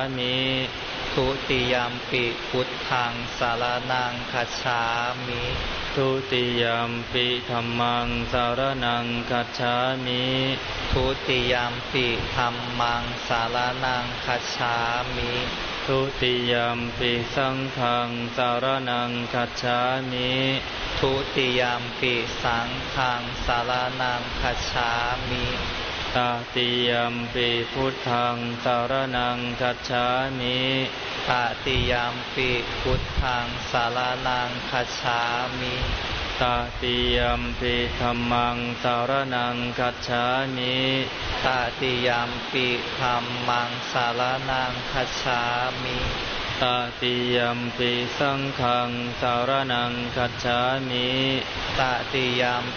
มิทุติยัมปิพุทธังสารนังคัจฉามิทุติยัมปิธัมมังสารนังคัจฉามิทุติยัมปิธัมมังสารนังคัจฉามิทุติยัมปิสังฆังสารนังคัจฉามิทุติยัมปิสังฆังสารนังคัจฉามิตติยัมปิพุทธังสารนังคัจฉามิตติยัมปิพุทธังสารนังคัจฉามิตติยัมปิธัมมังสารนังคัจฉามิตติยัมปิธัมมังสารนังคัจฉามิตติยัมปิสังฆังสารนังคัจฉามิตติยัม